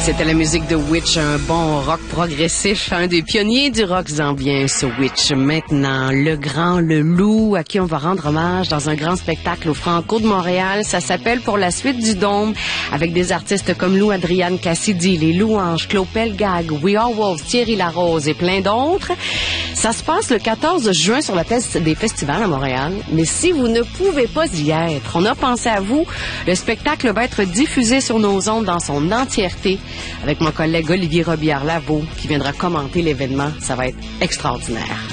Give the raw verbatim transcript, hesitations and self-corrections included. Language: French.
C'était la musique de Witch, un bon rock progressif, un des pionniers du rock zambien, ce Witch. Maintenant, le grand, le loup, à qui on va rendre hommage dans un grand spectacle au Franco de Montréal. Ça s'appelle Pour la suite du Dôme, avec des artistes comme Lou Adrienne Cassidy, les Louanges, Claude Pelgag, We Are Wolves, Thierry Larose et plein d'autres. Ça se passe le quatorze juin sur la place des festivals à Montréal. Mais si vous ne pouvez pas y être, on a pensé à vous. Le spectacle va être diffusé sur nos ondes dans son entièreté avec mon collègue Olivier Robillard-Lavaux qui viendra commenter l'événement. Ça va être extraordinaire.